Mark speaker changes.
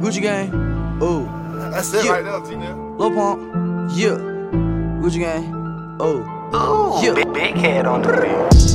Speaker 1: Gucci gang, oh.
Speaker 2: That's it right there, T-Nell.
Speaker 1: Lil Pump, yeah. Gucci gang, oh.
Speaker 3: Ooh,
Speaker 1: yeah.
Speaker 3: big head on the beat.